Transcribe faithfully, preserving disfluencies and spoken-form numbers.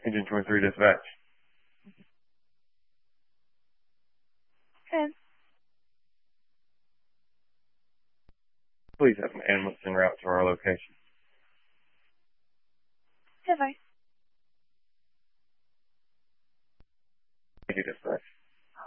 Engine twenty-three dispatch. Okay. Please have an ambulance en route to our location.